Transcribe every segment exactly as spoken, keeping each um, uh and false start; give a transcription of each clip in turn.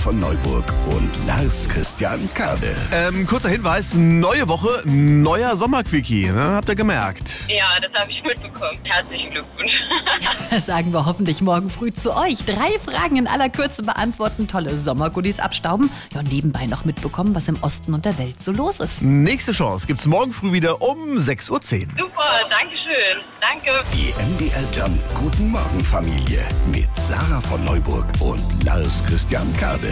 von Neuburg und Lars Christian Kade. Ähm, kurzer Hinweis, neue Woche, neuer Sommerquickie, ne? Habt ihr gemerkt? Ja, das habe ich mitbekommen. Herzlichen Glückwunsch. Das sagen wir hoffentlich morgen früh zu euch. Drei Fragen in aller Kürze beantworten, tolle Sommergoodies abstauben. Ja, und nebenbei noch mitbekommen, was im Osten und der Welt so los ist. Nächste Chance gibt's morgen früh wieder um sechs Uhr zehn. Super, danke schön. Danke. Die M D R Jump Guten Morgen Familie mit Sarah von Neuburg und Lars Christian Kade.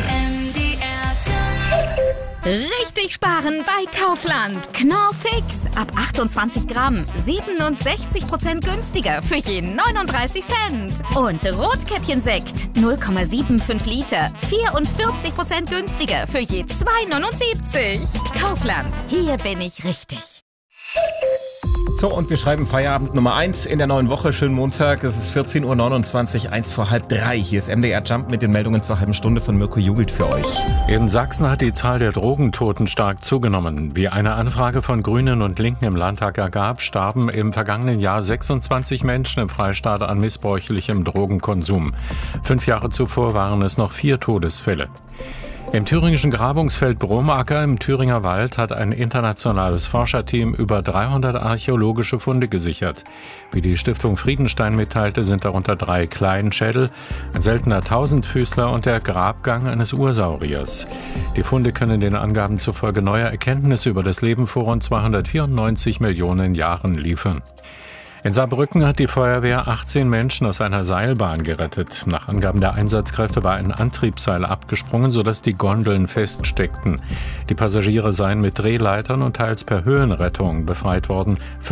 Richtig sparen bei Kaufland. Knorr Fix. Ab achtundzwanzig Gramm. siebenundsechzig Prozent günstiger für je neununddreißig Cent. Und Rotkäppchensekt. null Komma fünfundsiebzig Liter. vierundvierzig Prozent günstiger für je zwei neunundsiebzig. Kaufland. Hier bin ich richtig. So, und wir schreiben Feierabend Nummer eins in der neuen Woche. Schönen Montag. Es ist vierzehn Uhr neunundzwanzig, eins vor halb drei. Hier ist M D R Jump mit den Meldungen zur halben Stunde von Mirko Jugelt für euch. In Sachsen hat die Zahl der Drogentoten stark zugenommen. Wie eine Anfrage von Grünen und Linken im Landtag ergab, starben im vergangenen Jahr sechsundzwanzig Menschen im Freistaat an missbräuchlichem Drogenkonsum. Fünf Jahre zuvor waren es noch vier Todesfälle. Im thüringischen Grabungsfeld Bromacker im Thüringer Wald hat ein internationales Forscherteam über dreihundert archäologische Funde gesichert. Wie die Stiftung Friedenstein mitteilte, sind darunter drei Kleinschädel, ein seltener Tausendfüßler und der Grabgang eines Ursauriers. Die Funde können den Angaben zufolge neue Erkenntnisse über das Leben vor rund zweihundertvierundneunzig Millionen Jahren liefern. In Saarbrücken hat die Feuerwehr achtzehn Menschen aus einer Seilbahn gerettet. Nach Angaben der Einsatzkräfte war ein Antriebsseil abgesprungen, sodass die Gondeln feststeckten. Die Passagiere seien mit Drehleitern und teils per Höhenrettung befreit worden.